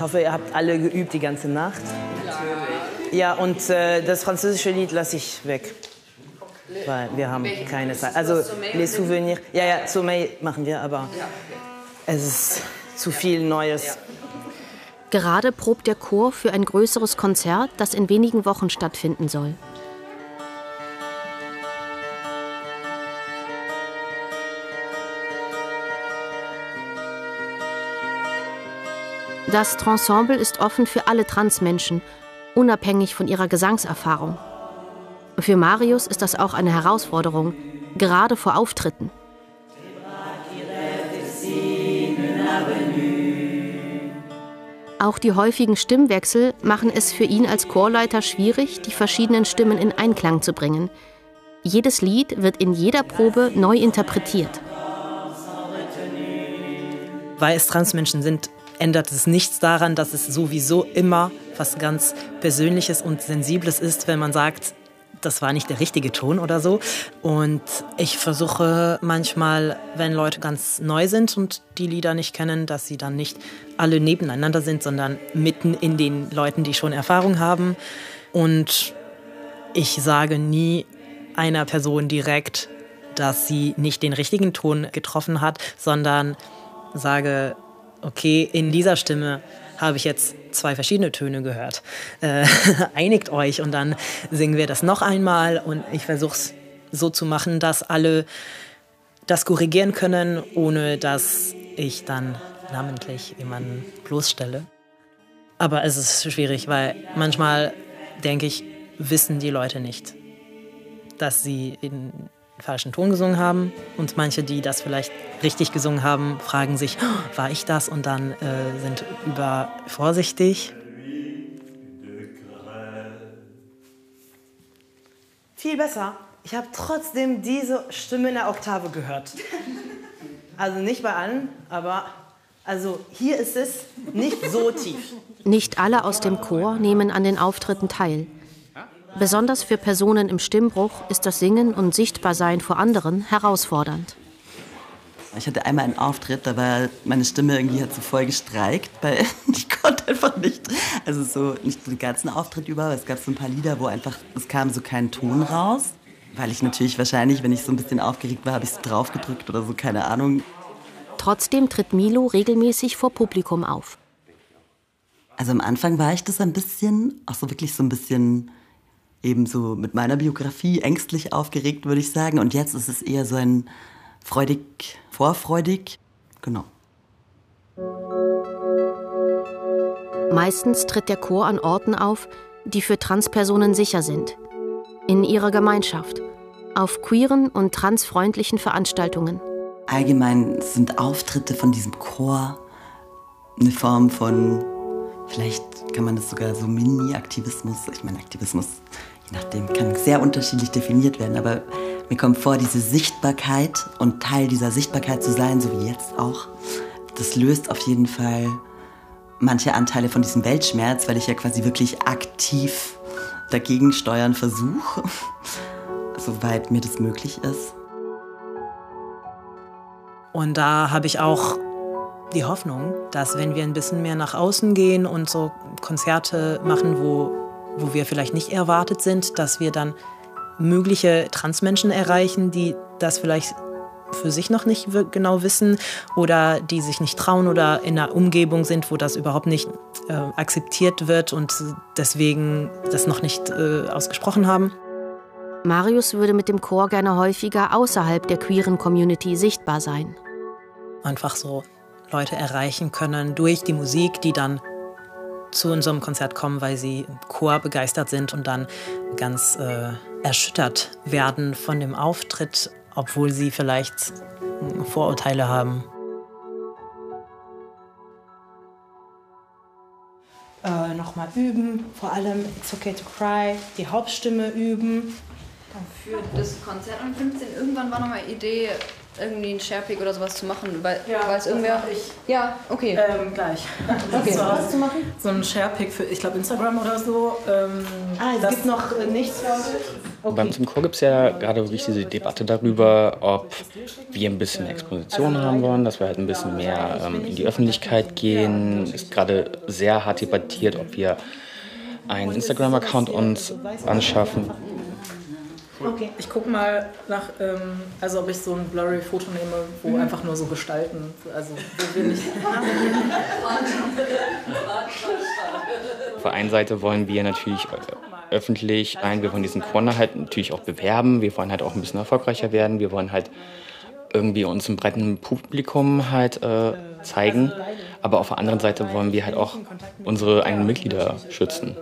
hoffe, ihr habt alle geübt die ganze Nacht. Natürlich. Ja, und das französische Lied lasse ich weg. Weil wir haben keine Zeit. Also, les Souvenirs. Ja, Sommeil machen wir, aber es ist zu viel Neues. Gerade probt der Chor für ein größeres Konzert, das in wenigen Wochen stattfinden soll. Das Trensemble ist offen für alle Transmenschen, unabhängig von ihrer Gesangserfahrung. Für Marius ist das auch eine Herausforderung, gerade vor Auftritten. Auch die häufigen Stimmwechsel machen es für ihn als Chorleiter schwierig, die verschiedenen Stimmen in Einklang zu bringen. Jedes Lied wird in jeder Probe neu interpretiert. Weil es Transmenschen sind, ändert es nichts daran, dass es sowieso immer was ganz Persönliches und Sensibles ist, wenn man sagt, das war nicht der richtige Ton oder so. Und ich versuche manchmal, wenn Leute ganz neu sind und die Lieder nicht kennen, dass sie dann nicht alle nebeneinander sind, sondern mitten in den Leuten, die schon Erfahrung haben. Und ich sage nie einer Person direkt, dass sie nicht den richtigen Ton getroffen hat, sondern sage, okay, in dieser Stimme habe ich jetzt 2 verschiedene Töne gehört. Einigt euch und dann singen wir das noch einmal. Und ich versuche es so zu machen, dass alle das korrigieren können, ohne dass ich dann namentlich jemanden bloßstelle. Aber es ist schwierig, weil manchmal, denke ich, wissen die Leute nicht, dass sie den falschen Ton gesungen haben. Und manche, die das vielleicht richtig gesungen haben, fragen sich, oh, war ich das? Und dann sind übervorsichtig. Viel besser. Ich habe trotzdem diese Stimme in der Oktave gehört. Also nicht bei allen, aber also hier ist es nicht so tief. Nicht alle aus dem Chor nehmen an den Auftritten teil. Besonders für Personen im Stimmbruch ist das Singen und Sichtbarsein vor anderen herausfordernd. Ich hatte einmal einen Auftritt, da war meine Stimme irgendwie hat so voll gestreikt, weil ich konnte einfach nicht, also so nicht den ganzen Auftritt über, aber es gab so ein paar Lieder, wo einfach, es kam so kein Ton raus, weil ich natürlich wahrscheinlich, wenn ich so ein bisschen aufgeregt war, habe ich so drauf gedrückt oder so, keine Ahnung. Trotzdem tritt Milo regelmäßig vor Publikum auf. Also am Anfang war ich das ein bisschen, auch so wirklich so ein bisschen eben so mit meiner Biografie ängstlich aufgeregt, würde ich sagen. Und jetzt ist es eher so ein vorfreudig, genau. Meistens tritt der Chor an Orten auf, die für Transpersonen sicher sind. In ihrer Gemeinschaft, auf queeren und transfreundlichen Veranstaltungen. Allgemein sind Auftritte von diesem Chor eine Form von, vielleicht kann man das sogar so Mini-Aktivismus, ich meine Aktivismus, je nachdem, kann sehr unterschiedlich definiert werden, aber mir kommt vor, diese Sichtbarkeit und Teil dieser Sichtbarkeit zu sein, so wie jetzt auch, das löst auf jeden Fall manche Anteile von diesem Weltschmerz, weil ich ja quasi wirklich aktiv dagegen steuern versuche, soweit mir das möglich ist. Und da habe ich auch die Hoffnung, dass wenn wir ein bisschen mehr nach außen gehen und so Konzerte machen, wo wir vielleicht nicht erwartet sind, dass wir dann mögliche Transmenschen erreichen, die das vielleicht für sich noch nicht genau wissen oder die sich nicht trauen oder in einer Umgebung sind, wo das überhaupt nicht akzeptiert wird und deswegen das noch nicht ausgesprochen haben. Marius würde mit dem Chor gerne häufiger außerhalb der queeren Community sichtbar sein. Einfach so Leute erreichen können durch die Musik, die dann zu unserem Konzert kommen, weil sie im Chor begeistert sind und dann ganz erschüttert werden von dem Auftritt, obwohl sie vielleicht Vorurteile haben. Nochmal üben, vor allem It's Okay to Cry, die Hauptstimme üben. Für das Konzert am 15. irgendwann war noch mal Idee, irgendwie einen Sharepick oder sowas zu machen, weil es irgendwer... Ja, okay. Gleich. Okay, was zu machen? So ein Sharepick für, ich glaube, Instagram oder so. Es gibt noch nichts. Okay. Bei uns im Chor gibt es ja gerade wirklich diese Debatte darüber, ob wir ein bisschen Exposition haben wollen, dass wir halt ein bisschen mehr in die Öffentlichkeit gehen. Es ist gerade sehr hart debattiert, ob wir einen Instagram-Account uns anschaffen. Okay. Ich gucke mal nach, also ob ich so ein blurry Foto nehme, wo einfach nur so Gestalten, also wo wir nicht... Auf der einen Seite wollen wir natürlich öffentlich sein, wir wollen diesen Corner halt natürlich auch bewerben, wir wollen halt auch ein bisschen erfolgreicher werden, wir wollen halt irgendwie uns im breiten Publikum halt zeigen, aber auf der anderen Seite wollen wir halt auch unsere eigenen Mitglieder schützen.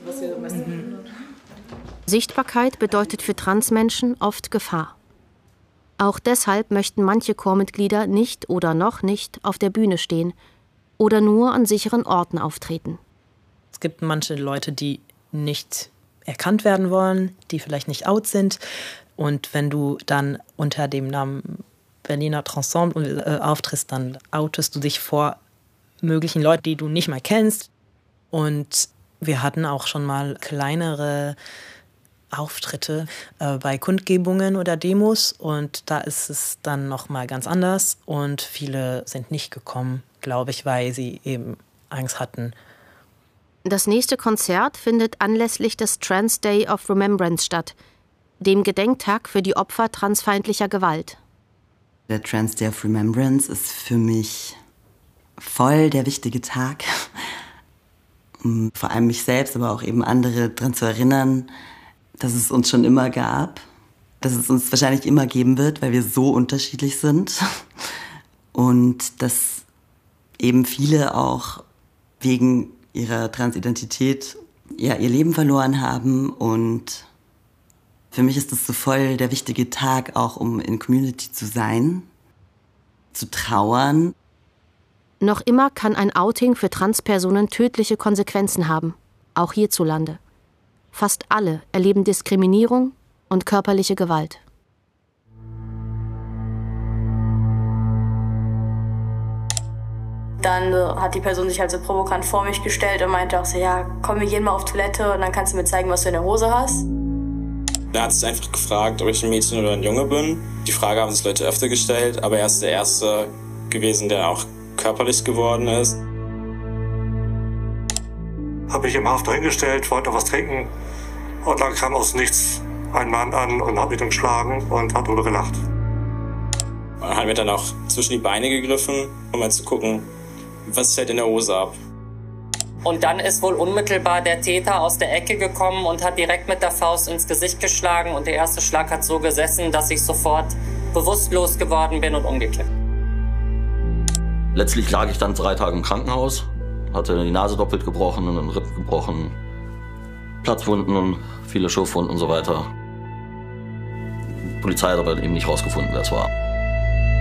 Sichtbarkeit bedeutet für Transmenschen oft Gefahr. Auch deshalb möchten manche Chormitglieder nicht oder noch nicht auf der Bühne stehen oder nur an sicheren Orten auftreten. Es gibt manche Leute, die nicht erkannt werden wollen, die vielleicht nicht out sind. Und wenn du dann unter dem Namen Berliner Transensemble auftrittst, dann outest du dich vor möglichen Leuten, die du nicht mal kennst. Und wir hatten auch schon mal kleinere Auftritte bei Kundgebungen oder Demos und da ist es dann nochmal ganz anders und viele sind nicht gekommen, glaube ich, weil sie eben Angst hatten. Das nächste Konzert findet anlässlich des Trans Day of Remembrance statt, dem Gedenktag für die Opfer transfeindlicher Gewalt. Der Trans Day of Remembrance ist für mich voll der wichtige Tag, um vor allem mich selbst, aber auch eben andere daran zu erinnern, dass es uns schon immer gab, dass es uns wahrscheinlich immer geben wird, weil wir so unterschiedlich sind und dass eben viele auch wegen ihrer Transidentität ihr Leben verloren haben und für mich ist das so voll der wichtige Tag auch, um in Community zu sein, zu trauern. Noch immer kann ein Outing für Transpersonen tödliche Konsequenzen haben, auch hierzulande. Fast alle erleben Diskriminierung und körperliche Gewalt. Dann hat die Person sich halt so provokant vor mich gestellt und meinte auch so, ja, komm, wir gehen mal auf Toilette und dann kannst du mir zeigen, was du in der Hose hast. Er hat sich einfach gefragt, ob ich ein Mädchen oder ein Junge bin. Die Frage haben sich Leute öfter gestellt, aber er ist der Erste gewesen, der auch körperlich geworden ist. Habe mich im Haft dahingestellt, wollte noch was trinken und dann kam aus nichts ein Mann an und hat mich dann geschlagen und hat darüber gelacht. Er hat mir dann auch zwischen die Beine gegriffen, um mal zu gucken, was fällt in der Hose ab. Und dann ist wohl unmittelbar der Täter aus der Ecke gekommen und hat direkt mit der Faust ins Gesicht geschlagen und der erste Schlag hat so gesessen, dass ich sofort bewusstlos geworden bin und umgekippt. Letztlich lag ich dann 3 Tage im Krankenhaus, hatte die Nase doppelt gebrochen, einen Rippen gebrochen, Platzwunden und viele Schürfwunden und so weiter. Die Polizei hat aber eben nicht rausgefunden, wer es war.